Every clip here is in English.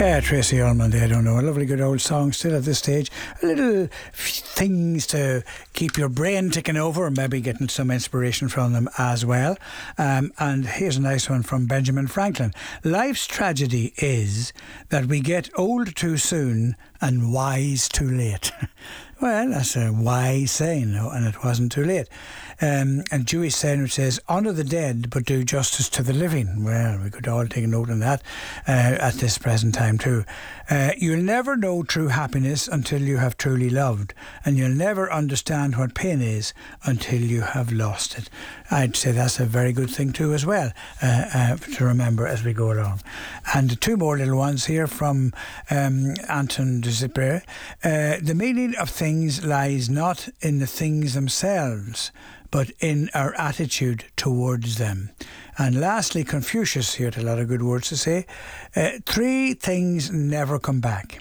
Yeah, Tracy Ullman, I don't know. A lovely good old song still at this stage. A little things to keep your brain ticking over, and maybe getting some inspiration from them as well. And here's a nice one from Benjamin Franklin. Life's tragedy is that we get old too soon and wise too late. Well, that's a wise saying, no, and it wasn't too late. And Jewish saying which says, honour the dead but do justice to the living. Well, we could all take a note on that at this present time too. You'll never know true happiness until you have truly loved, and you'll never understand what pain is until you have lost it. I'd say that's a very good thing too as well to remember as we go along. And two more little ones here from Anton de Zipper. The meaning of things lies not in the things themselves, but in our attitude towards them. And lastly, Confucius, here had a lot of good words to say. Three things never come back: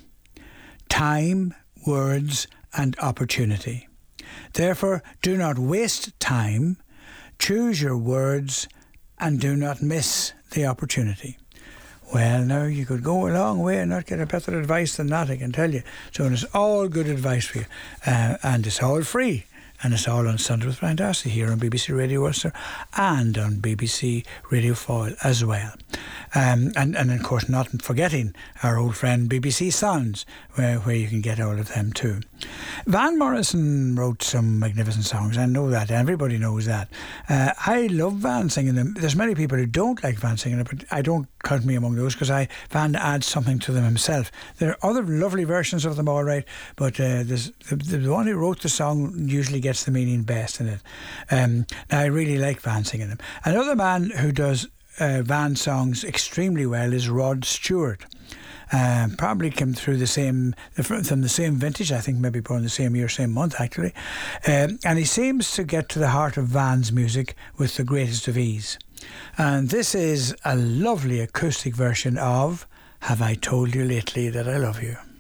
time, words, and opportunity. Therefore, do not waste time, choose your words, and do not miss the opportunity. Well, now you could go a long way and not get a better advice than that, I can tell you. So it's all good advice for you, and it's all free. And it's all on Sunday with Brian Darcy here on BBC Radio Ulster and on BBC Radio Foyle as well. And of course, not forgetting our old friend BBC Sounds, where you can get all of them too. Van Morrison wrote some magnificent songs. I know that. Everybody knows that. I love Van singing them. There's many people who don't like Van singing them, but I don't count me among those, because Van adds something to them himself. There are other lovely versions of them, all right, but the one who wrote the song usually gets the meaning best in it. Now, I really like Van singing them. Another man who does Van songs extremely well is Rod Stewart. Probably came through from the same vintage, I think maybe born the same year, same month actually. And he seems to get to the heart of Van's music with the greatest of ease. And this is a lovely acoustic version of Have I Told You Lately That I Love You.